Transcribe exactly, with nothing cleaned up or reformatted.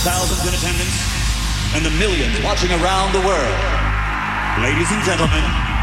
the thousands in attendance and the millions watching around the world, ladies and gentlemen,